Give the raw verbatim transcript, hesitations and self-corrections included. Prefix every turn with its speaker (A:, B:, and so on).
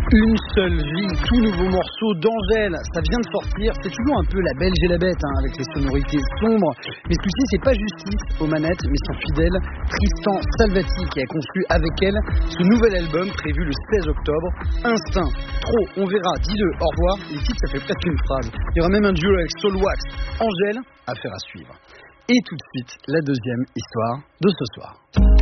A: Une seule vie, tout nouveau morceau d'Angèle, ça vient de sortir, c'est toujours un peu la Belge et la bête, hein, avec les sonorités sombres, mais ce coup-ci c'est pas Justice aux manettes, mais son fidèle Tristan Salvati qui a conçu avec elle ce nouvel album prévu le seize octobre, Instinct, Trop, on verra, dis-le, au revoir, les titres ça fait presque une phrase, il y aura même un duo avec Soulwax, Angèle, affaire à suivre. Et tout de suite, la deuxième histoire de ce soir.